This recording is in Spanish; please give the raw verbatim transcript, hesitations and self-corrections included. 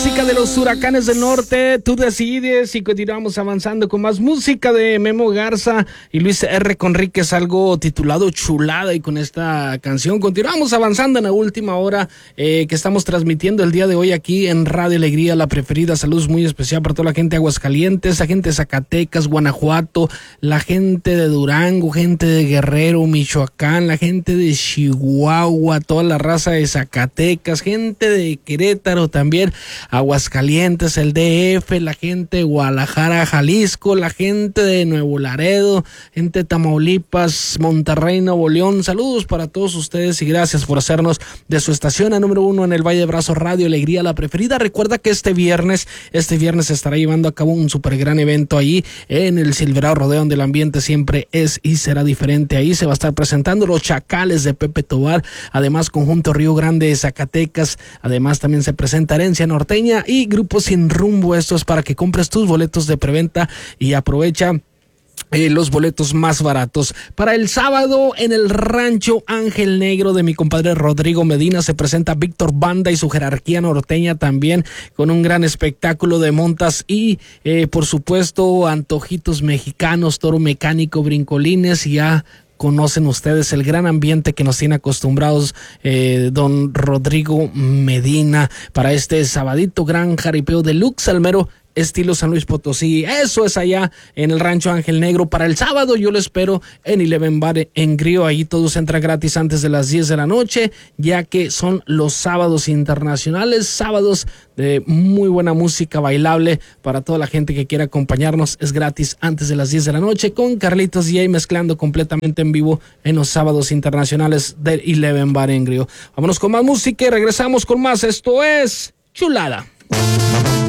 música de los Huracanes del Norte. Tú decides y continuamos avanzando con más música de Memo Garza y Luis R. Conríquez, algo titulado Chulada. Y con esta canción continuamos avanzando en la última hora eh, que estamos transmitiendo el día de hoy aquí en Radio Alegría, la preferida. Saludos muy especial para toda la gente de Aguascalientes, la gente de Zacatecas, Guanajuato, la gente de Durango, gente de Guerrero, Michoacán, la gente de Chihuahua, toda la raza de Zacatecas, gente de Querétaro también, Aguascalientes, el D F, la gente de Guadalajara, Jalisco, la gente de Nuevo Laredo, gente de Tamaulipas, Monterrey, Nuevo León. Saludos para todos ustedes y gracias por hacernos de su estación a número uno en el Valle de Bravo, Radio Alegría, la preferida. Recuerda que este viernes, este viernes se estará llevando a cabo un super gran evento ahí en el Silverado Rodeo, donde el ambiente siempre es y será diferente. Ahí se va a estar presentando los Chacales de Pepe Tobar, además Conjunto Río Grande de Zacatecas, además también se presenta Herencia Norteña y Grupo Sin Rumbo. Esto es para que compres tus boletos de preventa y aprovecha Eh, los boletos más baratos. Para el sábado en el Rancho Ángel Negro de mi compadre Rodrigo Medina se presenta Víctor Banda y su jerarquía norteña, también con un gran espectáculo de montas y eh, por supuesto antojitos mexicanos, toro mecánico, brincolines. Y ya conocen ustedes el gran ambiente que nos tiene acostumbrados eh, don Rodrigo Medina para este sabadito, gran jaripeo deluxe al mero estilo San Luis Potosí. Eso es allá en el Rancho Ángel Negro. Para el sábado yo lo espero en Eleven Bar en Grio. Ahí todos entran gratis antes de las diez de la noche, ya que son los sábados internacionales, sábados de muy buena música bailable para toda la gente que quiera acompañarnos. Es gratis antes de las diez de la noche con Carlitos D J mezclando completamente en vivo en los sábados internacionales del Eleven Bar en Grio. Vámonos con más música y regresamos con más. Esto es Chulada.